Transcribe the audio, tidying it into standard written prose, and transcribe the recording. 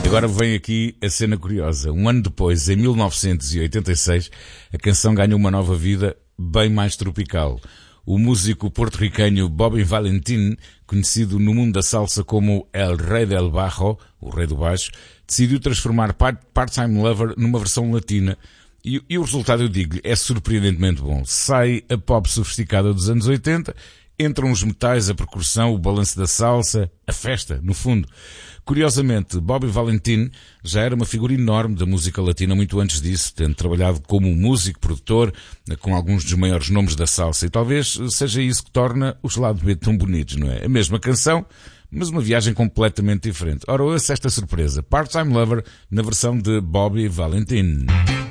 Agora vem aqui a cena curiosa. Um ano depois, em 1986, a canção ganhou uma nova vida bem mais tropical. O músico porto-riquenho Bobby Valentin, conhecido no mundo da salsa como El Rey del Bajo, o Rei do Baixo, decidiu transformar Part-Time Lover numa versão latina. E o resultado, eu digo-lhe, é surpreendentemente bom. Sai a pop sofisticada dos anos 80, entram os metais, a percussão, o balanço da salsa, a festa, no fundo. Curiosamente, Bobby Valentin já era uma figura enorme da música latina muito antes disso, tendo trabalhado como músico, produtor, com alguns dos maiores nomes da salsa. E talvez seja isso que torna os lados B tão bonitos, não é? A mesma canção, mas uma viagem completamente diferente. Ora, ouça esta surpresa. Part-Time Lover na versão de Bobby Valentin.